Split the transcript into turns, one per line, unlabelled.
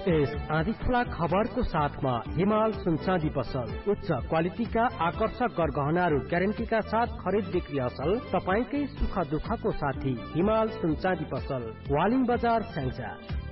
यस आधी खुला खबरको साथमा हिमाल सुनचाँदी पसल उच्च क्वालिटीका आकर्षक गरगहनाहरू ग्यारेन्टीका साथ खरिद बिक्री असल तपाईकै सुख दुःखको साथी हिमाल सुनचाँदी पसल वालिङ बजार स्याङ्जा।